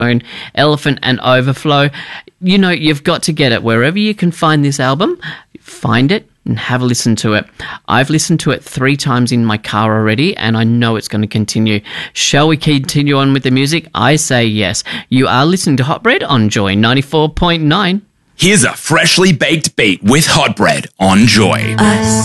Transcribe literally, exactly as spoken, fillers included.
Own, Elephant and Overflow. You know, you've got to get it wherever you can find this album. Find it and have a listen to it. I've listened to it three times in my car already, and I know it's going to continue. Shall we continue on with the music? I say yes. You are listening to Hot Bread on Joy ninety-four point nine. Here's a freshly baked beat with Hot Bread on Joy. I